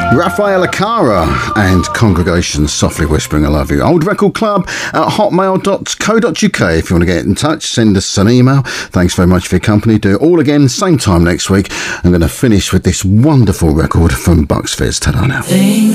Rafaela Cara and Congregation Softly Whispering I Love You. Old Record Club at hotmail.co.uk. If you want to get in touch, send us an email. Thanks very much for your company. Do it all again, same time next week. I'm going to finish with this wonderful record from Bucks Fizz. Ta-da now.